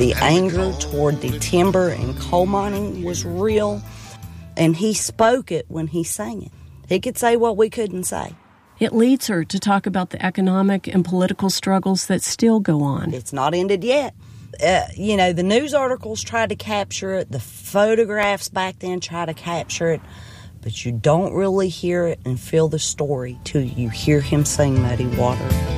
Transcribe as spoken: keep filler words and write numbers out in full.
The anger toward the timber and coal mining was real, and he spoke it when he sang it. He could say what we couldn't say. It leads her to talk about the economic and political struggles that still go on. It's not ended yet. Uh, you know, the news articles tried to capture it. The photographs back then tried to capture it. But you don't really hear it and feel the story till you hear him sing Muddy Water.